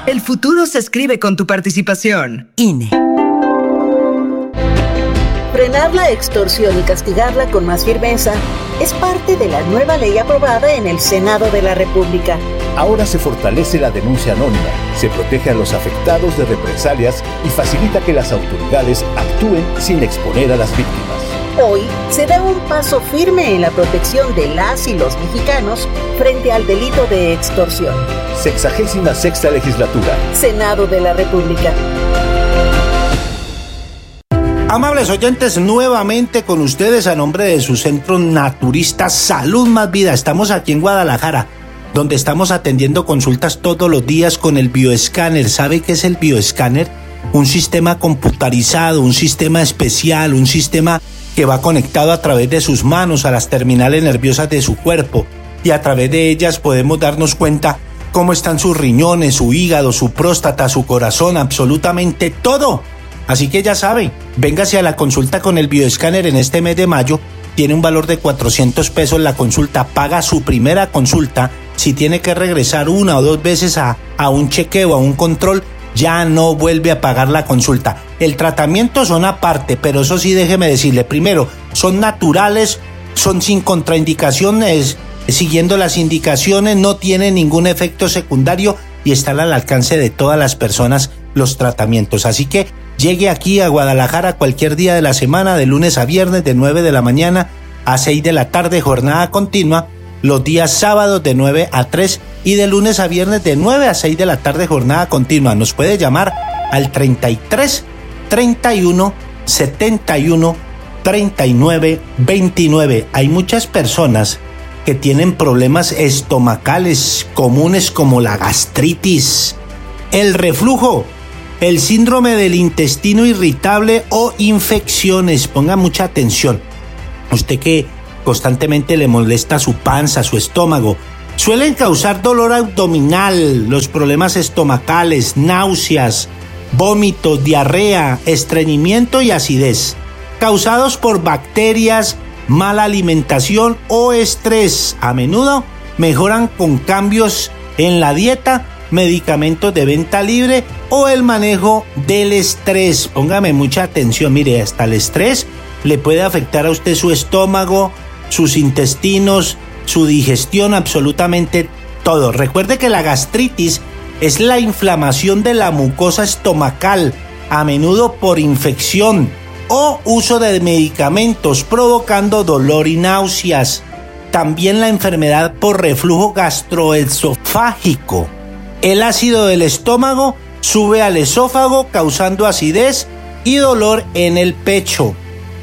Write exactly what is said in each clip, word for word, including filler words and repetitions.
El futuro se escribe con tu participación. I N E. Frenar la extorsión y castigarla con más firmeza es parte de la nueva ley aprobada en el Senado de la República. Ahora se fortalece la denuncia anónima, se protege a los afectados de represalias y facilita que las autoridades actúen sin exponer a las víctimas. Hoy se da un paso firme en la protección de las y los mexicanos frente al delito de extorsión. Sexagésima sexta legislatura. Senado de la República. Amables oyentes, nuevamente con ustedes a nombre de su centro naturista Salud Más Vida. Estamos aquí en Guadalajara, donde estamos atendiendo consultas todos los días con el bioescáner. ¿Sabe qué es el bioescáner? Un sistema computarizado, un sistema especial, un sistema que va conectado a través de sus manos a las terminales nerviosas de su cuerpo, y a través de ellas podemos darnos cuenta cómo están sus riñones, su hígado, su próstata, su corazón, absolutamente todo. Así que ya sabe, véngase a la consulta con el bioescáner en este mes de mayo. Tiene un valor de cuatrocientos pesos la consulta, paga su primera consulta. Si tiene que regresar una o dos veces a, a un chequeo, a un control, ya no vuelve a pagar la consulta. El tratamiento son aparte, pero eso sí, déjeme decirle, primero, son naturales, son sin contraindicaciones, siguiendo las indicaciones, no tienen ningún efecto secundario y están al alcance de todas las personas los tratamientos. Así que llegue aquí a Guadalajara cualquier día de la semana, de lunes a viernes, de nueve de la mañana a seis de la tarde, jornada continua, los días sábados de nueve a tres y de lunes a viernes de nueve a seis de la tarde, jornada continua. Nos puede llamar al treinta y tres, treinta y uno, setenta y uno, treinta y nueve, veintinueve. Hay muchas personas que tienen problemas estomacales comunes como la gastritis, el reflujo, el síndrome del intestino irritable o infecciones. Ponga mucha atención. Usted que constantemente le molesta su panza, su estómago, suelen causar dolor abdominal, los problemas estomacales, náuseas, vómitos, diarrea, estreñimiento y acidez, causados por bacterias, mala alimentación o estrés. A menudo mejoran con cambios en la dieta, medicamentos de venta libre o el manejo del estrés. Póngame mucha atención, mire, hasta el estrés le puede afectar a usted su estómago, sus intestinos, su digestión, absolutamente todo. Recuerde que la gastritis es la inflamación de la mucosa estomacal, a menudo por infección o uso de medicamentos provocando dolor y náuseas. También la enfermedad por reflujo gastroesofágico. El ácido del estómago sube al esófago causando acidez y dolor en el pecho.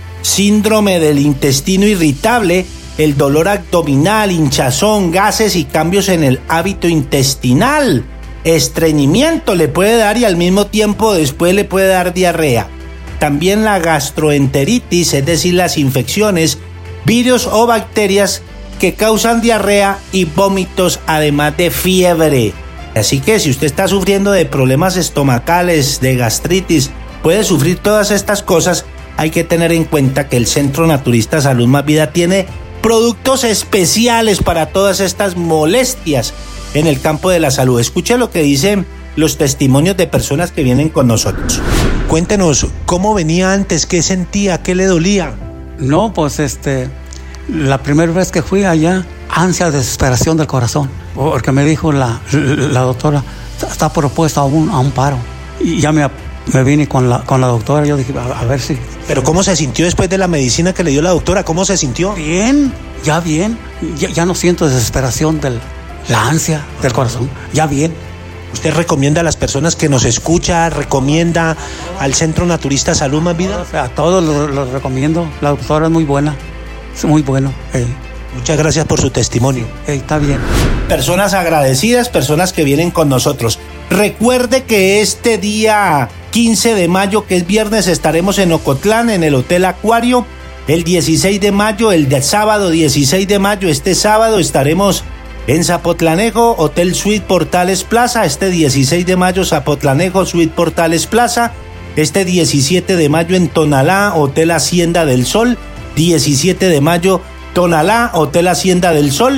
Síndrome del intestino irritable, el dolor abdominal, hinchazón, gases y cambios en el hábito intestinal. Estreñimiento le puede dar y al mismo tiempo después le puede dar diarrea. También la gastroenteritis, es decir, las infecciones, virus o bacterias que causan diarrea y vómitos, además de fiebre. Así que si usted está sufriendo de problemas estomacales, de gastritis, puede sufrir todas estas cosas, hay que tener en cuenta que el Centro Naturista Salud Más Vida tiene productos especiales para todas estas molestias en el campo de la salud. Escuche lo que dicen los testimonios de personas que vienen con nosotros. Cuéntenos, ¿cómo venía antes? ¿Qué sentía? ¿Qué le dolía? No, pues este, la primera vez que fui allá, ansia, desesperación del corazón, porque me dijo la, la doctora, está propuesta a un, a un paro. Y ya me, me vine con la, con la doctora, yo dije, a, a ver si... ¿Pero cómo se sintió después de la medicina que le dio la doctora? ¿Cómo se sintió? Bien, ya bien, ya, ya no siento desesperación de la ansia del corazón, ya bien. ¿Usted recomienda a las personas que nos escuchan, recomienda al Centro Naturista Salud Más Vida? A todos los lo recomiendo, la doctora es muy buena, es muy bueno. Eh. Muchas gracias por su testimonio. Eh, está bien. Personas agradecidas, personas que vienen con nosotros. Recuerde que este día quince de mayo, que es viernes, estaremos en Ocotlán, en el Hotel Acuario. El dieciséis de mayo, el de sábado dieciséis de mayo, este sábado estaremos en Zapotlanejo, Hotel Suite Portales Plaza. Este dieciséis de mayo, Zapotlanejo, Suite Portales Plaza. Este diecisiete de mayo en Tonalá, Hotel Hacienda del Sol. diecisiete de mayo, Tonalá, Hotel Hacienda del Sol.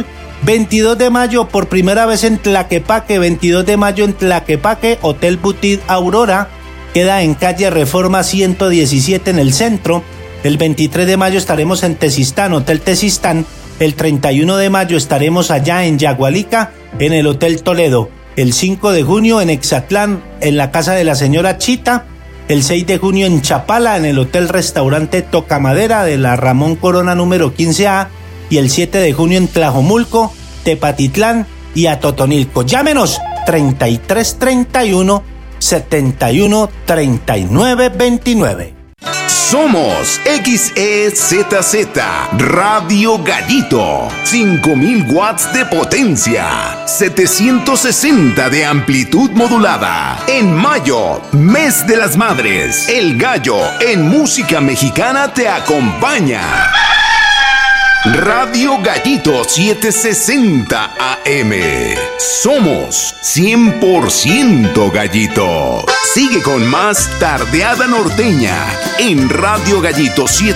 veintidós de mayo, por primera vez en Tlaquepaque, veintidós de mayo en Tlaquepaque, Hotel Boutique Aurora, queda en calle Reforma ciento diecisiete en el centro. El veintitrés de mayo estaremos en Tezistán, Hotel Tezistán. El treinta y uno de mayo estaremos allá en Yagualica, en el Hotel Toledo. El cinco de junio en Exatlán, en la casa de la señora Chita. El seis de junio en Chapala, en el Hotel Restaurante Tocamadera de la Ramón Corona número quince A. Y el siete de junio en Tlajomulco, Tepatitlán y Atotonilco. Llámenos treinta y tres treinta y uno, setenta y uno, treinta y nueve veintinueve. Somos X E Z Z Radio Gallito, cinco mil watts de potencia, setecientos sesenta de amplitud modulada. En mayo, mes de las madres, El Gallo en música mexicana te acompaña. Radio Gallito setecientos sesenta A M. Somos cien por ciento Gallito. Sigue con más Tardeada Norteña en Radio Gallito